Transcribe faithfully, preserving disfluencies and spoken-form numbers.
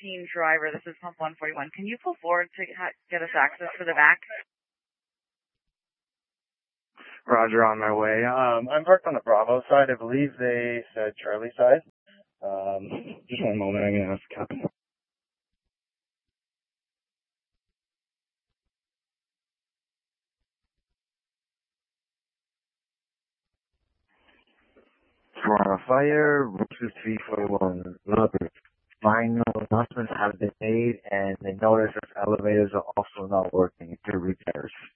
fifteen driver. This is pump one forty-one. Can you pull forward to ha- get us access for the back? Roger, on my way. Um, I'm parked on the Bravo side. I believe they said Charlie side. Um, just one moment. I'm going to ask the captain. For fire, Roosters three forty-one, Robert. Final announcements have been made, and they notice that elevators are also not working. They're repairs.